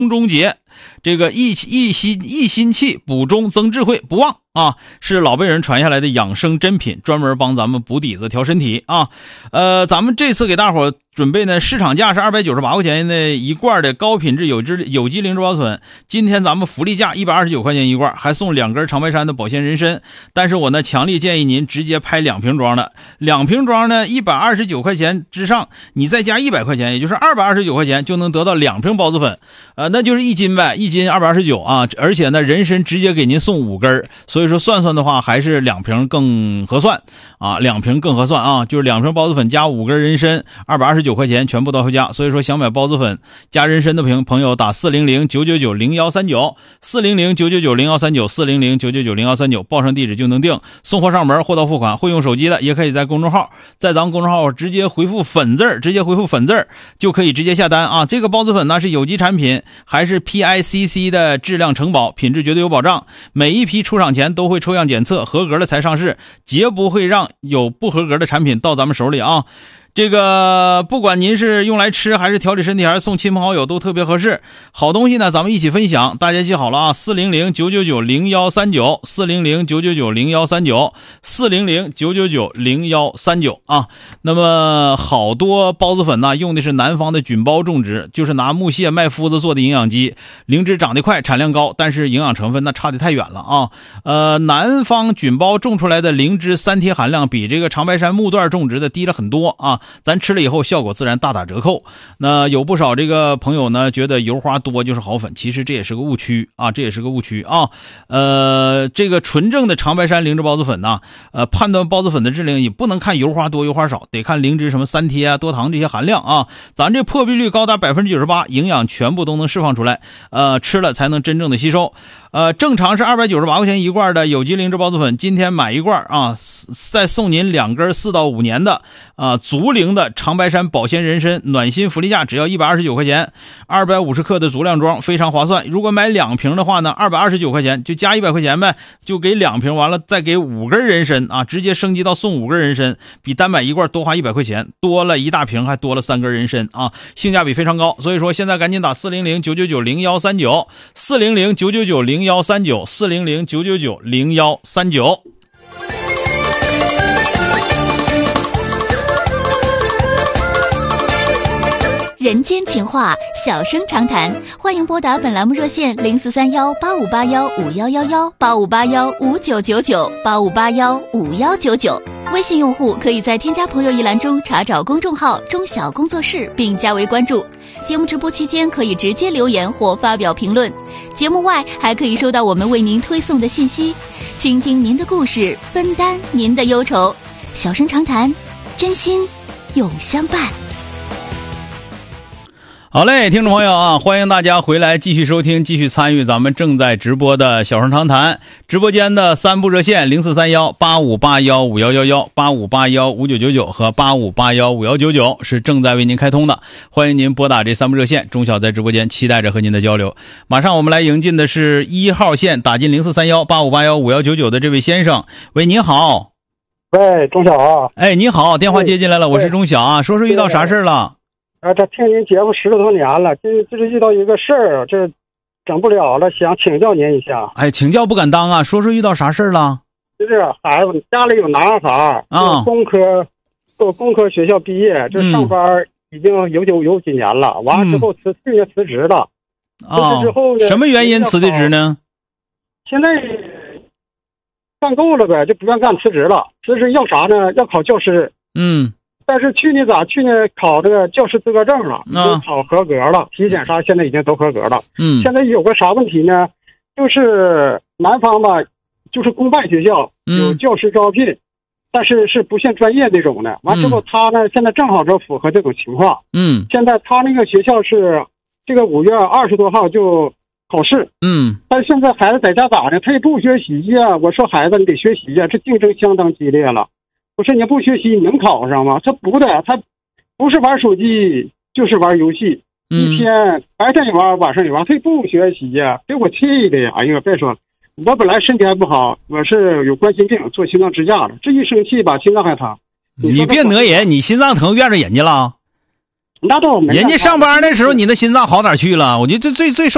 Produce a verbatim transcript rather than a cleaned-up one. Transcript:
中节，这个益益心益心气，补中增智慧，不忘啊，是老辈人传下来的养生珍品，专门帮咱们补底子调身体啊。呃，咱们这次给大伙儿准备呢，市场价是二百九十八块钱的一罐的高品质有机有机灵芝保醇，今天咱们福利价一百二十九块钱一罐，还送两根长白山的保鲜人参。但是我呢强烈建议您直接拍两瓶装的，两瓶装呢一百二十九块钱之上，你再加一百块钱，也就是二百二十九块钱就能得到两瓶孢子粉，呃，那就是一斤呗，一斤二百二十九啊，而且呢人参直接给您送五根，所以说算算的话还是两瓶更合算啊，两瓶更合算啊，就是两瓶孢子粉加五根人参，二百二十九块钱全部到回家。所以说想买孢子粉加人参的朋朋友打四零零九九九零一三九，四零零九九九零一三九，四零零九九九零一三九，报上地址就能定，送货上门，货到付款。会用手机的也可以在公众号，在咱们公众号直接回复粉字，直接回复粉字就可以直接下单啊。这个孢子粉呢是有机产品，还是 P I C C 的质量承保，品质绝对有保障，每一批出厂前都会抽样检测，合格了才上市，绝不会让有不合格的产品到咱们手里啊。这个不管您是用来吃还是调理身体还是送亲朋好友都特别合适，好东西呢咱们一起分享，大家记好了啊，四零零九九九零一三九，四零零九九九零一三九，四零零九九九零一三九啊。那么好多孢子粉呢用的是南方的菌孢种植，就是拿木屑麦麸子做的营养基，灵芝长得快，产量高，但是营养成分那差得太远了啊。呃，南方菌孢种出来的灵芝三贴含量比这个长白山木段种植的低了很多啊。咱吃了以后效果自然大打折扣。那有不少这个朋友呢觉得油花多就是好粉，其实这也是个误区啊，这也是个误区啊。呃，这个纯正的长白山灵芝孢子粉呢，呃，判断孢子粉的质量也不能看油花多油花少，得看灵芝什么三贴啊、多糖这些含量啊。咱这破壁率高达百分之九十八，营养全部都能释放出来，呃，吃了才能真正的吸收。呃，正常是二百九十八块钱一罐的有机灵芝孢子粉，今天买一罐啊，再送您两根四到五年的啊足龄的长白山保鲜人参，暖心福利价只要一百二十九块钱，二百五十克的足量装，非常划算。如果买两瓶的话呢，二百二十九块钱就加一百块钱呗，就给两瓶，完了再给五根人参啊，直接升级到送五根人参，比单买一罐多花一百块钱，多了一大瓶，还多了三根人参啊，性价比非常高。所以说现在赶紧打四零零九九九零一三九，四零零九九九零一三九，四零零九九九零一三九。 人间情话，小声长谈，欢迎拨打本栏目热线零四三幺八五八幺五幺幺幺八五八幺五九九九八五八幺五幺九九。微信用户可以在添加朋友一栏中查找公众号中小工作室并加为关注。节目直播期间可以直接留言或发表评论，节目外还可以收到我们为您推送的信息，倾听您的故事，分担您的忧愁。小声长谈，真心永相伴。 好嘞，听众朋友啊，欢迎大家回来继续收听，继续参与咱们正在直播的小声长谈。直播间的三部热线零四三幺八五八幺五幺幺幺、八五八幺五九九九和八五八幺五幺九九是正在为您开通的，欢迎您拨打这三部热线。钟晓在直播间期待着和您的交流。马上我们来迎进的是一号线，打进零四三幺八五八幺五幺九九的这位先生。喂，您好。 喂，钟晓啊。 哎，你好，电话接进来了，我是钟晓啊，说说遇到啥事了？ 啊，这听您节目十多年了，这就是遇到一个事儿，这整不了了，想请教您一下。 哎，请教不敢当啊，说说遇到啥事了？ 就是孩子家里有男孩啊，工科，做工科学校毕业，这上班已经有有有几年了，完了之后辞去年辞职了。 啊、 辞职之后呢？ 什么原因辞的职呢？ 现在干够了呗，就不愿干，辞职了。辞职要啥呢？要考教师。 嗯。 但是去年咋？去年考这个教师资格证了，都考合格了，体检啥现在已经都合格了。 嗯， 现在有个啥问题呢？就是南方吧，就是公办学校有教师招聘，嗯、但是是不限专业那种的。完之后他呢，现在正好就符合这种情况。 嗯， 现在他那个学校是这个五月二十多号就考试。 嗯， 但是现在孩子在家咋的？他也不学习呀。我说孩子你得学习呀，这竞争相当激烈了。我说你不学习你能考上吗？他不的，他不是玩手机就是玩游戏，一天白天也玩晚上也玩，他不学习呀，给我气的呀！哎呀，别说了，我本来身体还不好，我是有冠心病，做心脏支架的，这一生气吧，心脏还疼。 你, 你别讹人，你心脏疼怨着人家了？ 那倒没。 人家上班的时候，你的心脏好哪去了？我觉得这最最受